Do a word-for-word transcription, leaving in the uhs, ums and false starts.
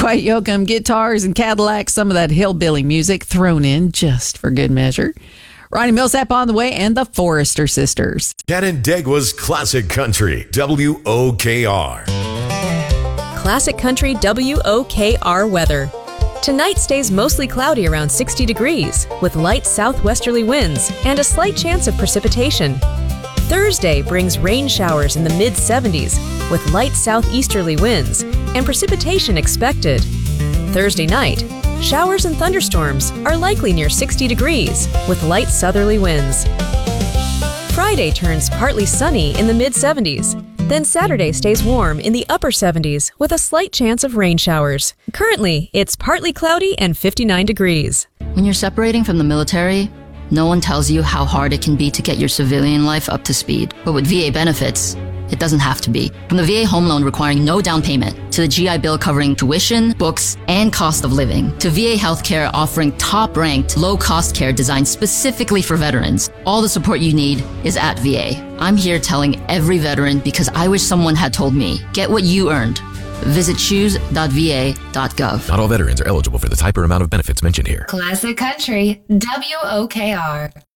Quite yokum, guitars, and Cadillacs, some of that hillbilly music thrown in just for good measure. Ronnie Millsap on the way, and the Forrester Sisters. Canandaigua's Classic Country, W O K R. Classic Country W O K R weather. Tonight stays mostly cloudy around sixty degrees, with light southwesterly winds and a slight chance of precipitation. Thursday brings rain showers in the mid seventies, with light southeasterly winds and precipitation expected. Thursday night, showers and thunderstorms are likely near sixty degrees, with light southerly winds. Friday turns partly sunny in the mid seventies. Then Saturday stays warm in the upper seventies with a slight chance of rain showers. Currently, it's partly cloudy and fifty-nine degrees. When you're separating from the military, no one tells you how hard it can be to get your civilian life up to speed. But with V A benefits, it doesn't have to be. From the V A home loan requiring no down payment, to the G I Bill covering tuition, books, and cost of living, to V A healthcare offering top-ranked, low-cost care designed specifically for veterans, all the support you need is at V A. I'm here telling every veteran because I wish someone had told me, get what you earned. Visit choose dot v a dot gov. Not all veterans are eligible for the type or amount of benefits mentioned here. Classic Country, W O K R.